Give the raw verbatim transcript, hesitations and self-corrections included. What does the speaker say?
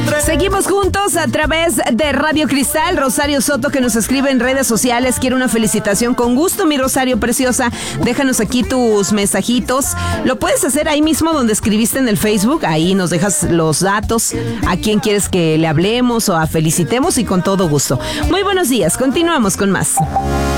Seguimos juntos a través de Radio Cristal. Rosario Soto, que nos escribe en redes sociales, quiere una felicitación. Con gusto, mi Rosario preciosa. Déjanos aquí tus mensajitos. Lo puedes hacer ahí mismo donde escribiste en el Facebook. Ahí nos dejas los datos, a quién quieres que le hablemos o a felicitemos, y con todo gusto. Muy buenos días, continuamos con más.